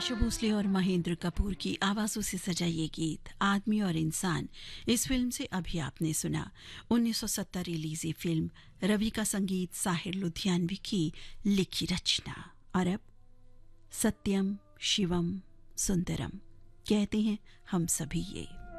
आशा भोसले और महेंद्र कपूर की आवाजों से सजा ये गीत आदमी और इंसान इस फिल्म से अभी आपने सुना। 1970 रिलीज ये फिल्म रवि का संगीत साहिर लुधियानवी की लिखी रचना। और अब सत्यम शिवम सुंदरम कहते हैं हम सभी ये।